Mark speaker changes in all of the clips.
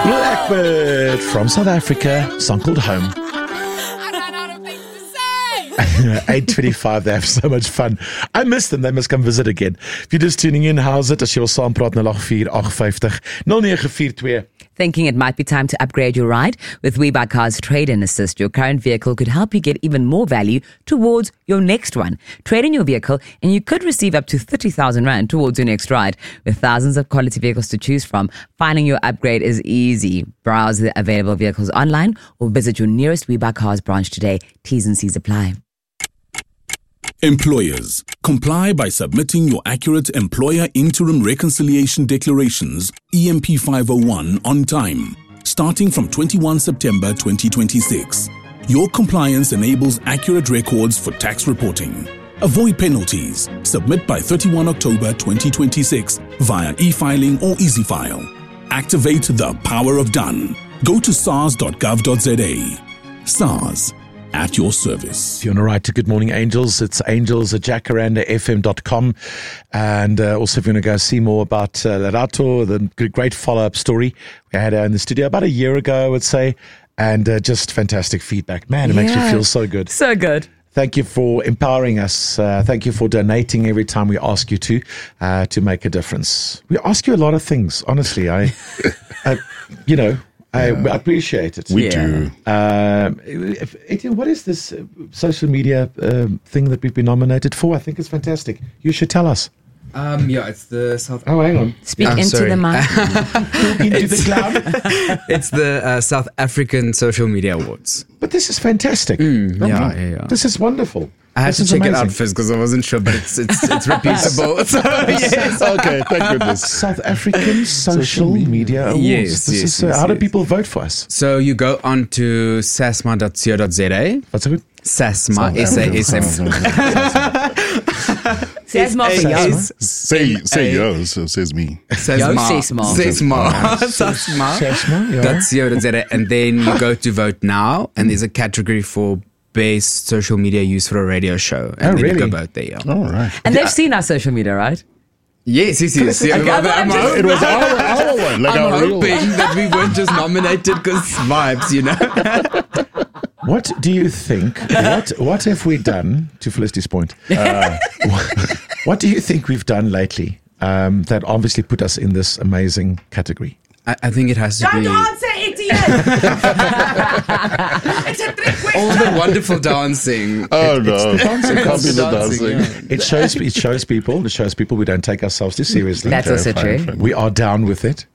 Speaker 1: Blackbird from South Africa, song called Home. 8:25, they have so much fun. I miss them, they must come visit again. If you're just tuning in, how's it? As jy wil saampraat 084850
Speaker 2: Thinking it might be time to upgrade your ride? With WeBuyCars Trade and Assist, your current vehicle could help you get even more value towards your next one. Trade in your vehicle and you could receive up to 30,000 Rand towards your next ride. With thousands of quality vehicles to choose from, finding your upgrade is easy. Browse the available vehicles online or visit your nearest WeBuyCars branch today. T's and C's apply.
Speaker 3: Employers, comply by submitting your accurate Employer Interim Reconciliation Declarations, EMP 501, on time, starting from 21 September 2026. Your compliance enables accurate records for tax reporting. Avoid penalties. Submit by 31 October 2026 via e-filing or EasyFile. Activate the power of done. Go to sars.gov.za. SARS. At your service.
Speaker 1: If you want to write to Good Morning Angels, it's angels@jacarandafm.com. And also if you want to go see more about Lerato, the great follow-up story we had her in the studio about a year ago, I would say, and just fantastic feedback. Man, it makes me feel so good.
Speaker 2: So good.
Speaker 1: Thank you for empowering us. Thank you for donating every time we ask you to make a difference. We ask you a lot of things, honestly. I appreciate it.
Speaker 4: We do.
Speaker 1: Etienne, what is this social media thing that we've been nominated for? I think it's fantastic. You should tell us.
Speaker 5: It's the South.
Speaker 1: Oh, hang on.
Speaker 2: Speak into the mic.
Speaker 1: Into the cloud.
Speaker 5: It's the South African Social Media Awards.
Speaker 1: But this is fantastic.
Speaker 5: Yeah.
Speaker 1: This is wonderful.
Speaker 5: I had to check it out
Speaker 1: amazing.
Speaker 5: first because I wasn't sure, but it's repeatable. So, yes.
Speaker 4: Okay, thank goodness.
Speaker 1: South African Social Media Awards.
Speaker 5: Yes,
Speaker 1: how do people vote for us?
Speaker 5: So you go on to sasma.co.za.
Speaker 1: What's it?
Speaker 5: Sasma, S-A-S-M.
Speaker 2: Sasma for you.
Speaker 4: Say yo, so says me.
Speaker 5: Sasma.co.za. And then you go to vote now, and there's a category for best social media use for a radio show. And then you go vote there.
Speaker 4: All right.
Speaker 2: And they've seen our social media, right?
Speaker 5: Yes. Yeah, I'm
Speaker 4: It was our one. Like
Speaker 5: I'm
Speaker 4: our real
Speaker 5: hoping that we weren't just nominated because vibes,
Speaker 1: What do you think? What have we done, to Felicity's point? What do you think we've done lately that obviously put us in this amazing category?
Speaker 5: I think it has to be
Speaker 2: Don't answer, idiot! It's a trick question.
Speaker 5: all the wonderful dancing.
Speaker 4: Oh no! It can't be the
Speaker 5: dancing,
Speaker 4: dancing.
Speaker 1: It shows people we don't take ourselves too seriously.
Speaker 2: That's also true.
Speaker 1: We are down with it.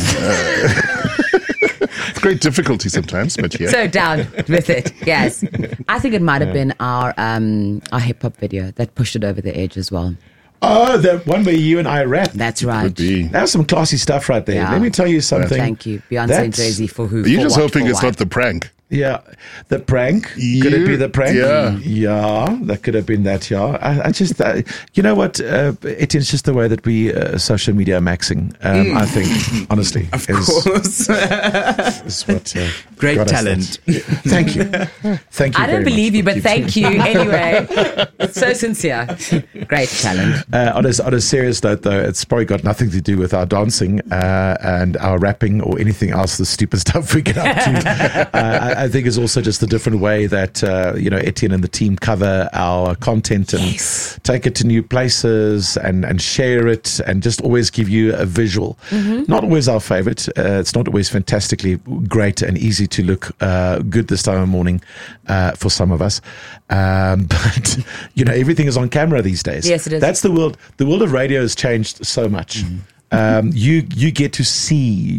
Speaker 4: It's great difficulty sometimes, but yeah.
Speaker 2: So down with it, yes. I think it might have been our hip hop video that pushed it over the edge as well.
Speaker 1: Oh, the one where you and I rap.
Speaker 2: That's right.
Speaker 4: Could be.
Speaker 1: That's some classy stuff right there.
Speaker 2: Yeah.
Speaker 1: Let me tell you something.
Speaker 2: Thank you, Beyonce and Jay-Z for who.
Speaker 4: You're
Speaker 2: for
Speaker 4: just
Speaker 2: what,
Speaker 4: hoping
Speaker 2: for
Speaker 4: it's
Speaker 2: why.
Speaker 4: not the prank.
Speaker 1: Yeah, the prank. Could it be the prank?
Speaker 4: Yeah.
Speaker 1: That could have been that. Yeah, I just, you know what? It is just the way that we social media are maxing. I think, honestly,
Speaker 5: Of course.
Speaker 1: is what
Speaker 5: Great
Speaker 1: got us
Speaker 5: talent.
Speaker 1: that. Thank you, thank you.
Speaker 2: I don't
Speaker 1: very
Speaker 2: believe
Speaker 1: much
Speaker 2: you,
Speaker 1: for
Speaker 2: but
Speaker 1: keeping-
Speaker 2: thank you anyway. It's so sincere. Great talent.
Speaker 1: On a serious note, though, it's probably got nothing to do with our dancing and our rapping or anything else, the stupid stuff we get up to. I think it's also just a different way that Etienne and the team cover our content and take it to new places and share it and just always give you a visual. Not always our favorite. It's not always fantastically great and easy to look good this time of morning for some of us. But everything is on camera these days.
Speaker 2: Yes, it is.
Speaker 1: That's the world. The world of radio has changed so much. You get to see